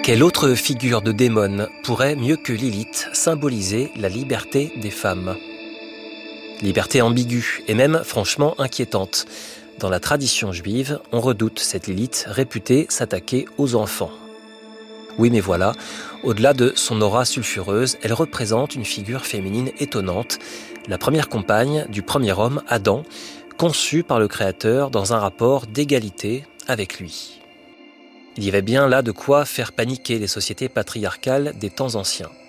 Quelle autre figure de démon pourrait, mieux que Lilith, symboliser la liberté des femmes ? Liberté ambiguë et même franchement inquiétante. Dans la tradition juive, on redoute cette Lilith réputée s'attaquer aux enfants. Oui, mais voilà, au-delà de son aura sulfureuse, elle représente une figure féminine étonnante, la première compagne du premier homme, Adam, conçu par le Créateur dans un rapport d'égalité avec lui. Il y avait bien là de quoi faire paniquer les sociétés patriarcales des temps anciens.